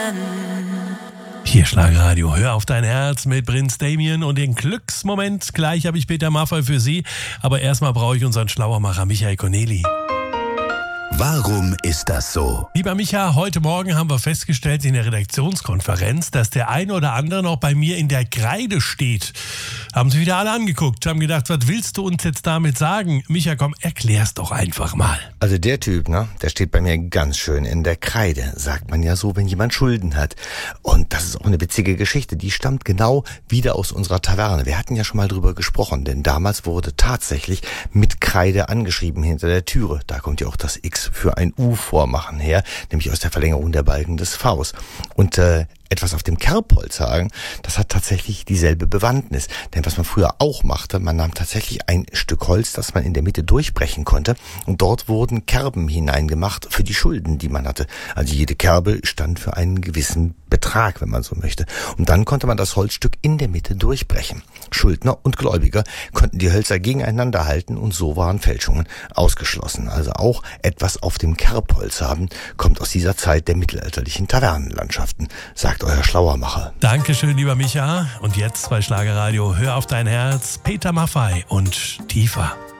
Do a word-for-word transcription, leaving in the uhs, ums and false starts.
Hier Schlagerradio, hör auf dein Herz mit Prinz Damien und den Glücksmoment. Gleich habe ich Peter Maffay für Sie, aber erstmal brauche ich unseren Schlauermacher Michael Corneli. Warum ist das so? Lieber Micha, heute Morgen haben wir festgestellt in der Redaktionskonferenz, dass der ein oder andere noch bei mir in der Kreide steht. Haben sie wieder alle angeguckt, haben gedacht, was willst du uns jetzt damit sagen? Micha, komm, erklär's doch einfach mal. Also der Typ, ne, der steht bei mir ganz schön in der Kreide, sagt man ja so, wenn jemand Schulden hat. Und das ist auch eine witzige Geschichte, die stammt genau wieder aus unserer Taverne. Wir hatten ja schon mal drüber gesprochen, denn damals wurde tatsächlich mit Kreide angeschrieben hinter der Türe. Da kommt ja auch das X für ein U vormachen her, nämlich aus der Verlängerung der Balken des Vs. Und äh, etwas auf dem Kerbholzhaken, das hat tatsächlich dieselbe Bewandtnis. Denn was man früher auch machte, man nahm tatsächlich ein Stück Holz, das man in der Mitte durchbrechen konnte, und dort wurden Kerben hineingemacht für die Schulden, die man hatte. Also jede Kerbe stand für einen gewissen Betrag, wenn man so möchte. Und dann konnte man das Holzstück in der Mitte durchbrechen. Schuldner und Gläubiger konnten die Hölzer gegeneinander halten und so waren Fälschungen ausgeschlossen. Also auch etwas auf dem Kerbholz haben, kommt aus dieser Zeit der mittelalterlichen Tavernenlandschaften, sagt euer Schlauermacher. Dankeschön, lieber Micha. Und jetzt bei Schlagerradio, hör auf dein Herz, Peter Maffay und Tiefer.